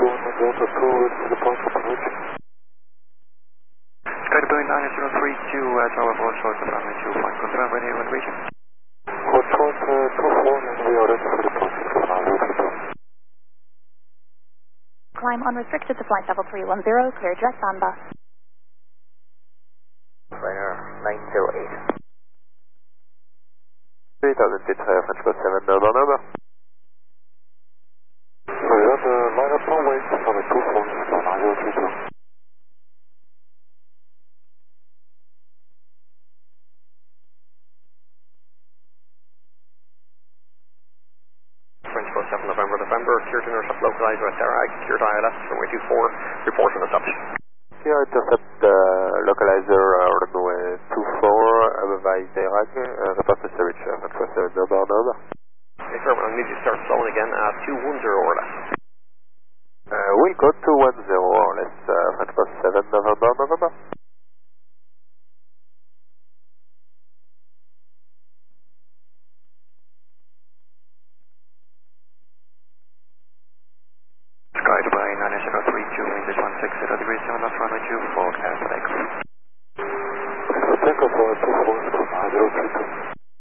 Delta 2 with the point approach. SkyDeBoeing 9032, Tower 4 short of runway 25, confirm ready when reaching. Hold short 24 and we are ready for departure for now, Climb unrestricted to flight level 310, clear direct standby. Flighter 908. 3000 feet, French Coast 7, November. So you have the line up runway, runway 24, so 9032. French Coast 7, November, clear to intercept localizer at Derag, clear to ILS, runway 24, report on established. Here intercept localizer runway 24, above Derag, report to reach French Coast 7, November. Confirm, I'll need you to start slowing again at 210 or less. We'll go to 10 or less, French Coast 7, November. SkyDeBoeing 9032, English 160 degrees, 7 knots, runway 24,